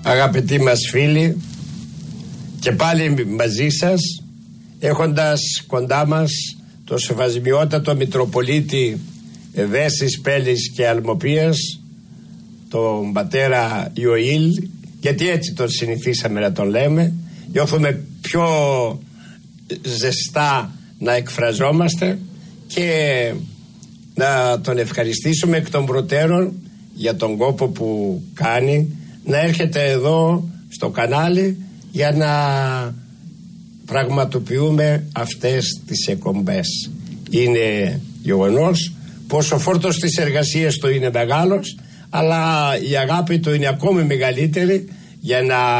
Αγαπητοί μας φίλοι, και πάλι μαζί σας, έχοντας κοντά μας το σεβασμιότατο Μητροπολίτη Δέσης, Πέλης και Αλμοπίας, τον πατέρα Ιωήλ, γιατί έτσι τον συνηθίσαμε να τον λέμε, νιώθουμε πιο ζεστά να εκφραζόμαστε και να τον ευχαριστήσουμε εκ των προτέρων για τον κόπο που κάνει να έρχεται εδώ στο κανάλι για να πραγματοποιούμε αυτές τις εκπομπές. Είναι γεγονός πως ο φόρτος της εργασίας του είναι μεγάλος, αλλά η αγάπη του είναι ακόμη μεγαλύτερη για να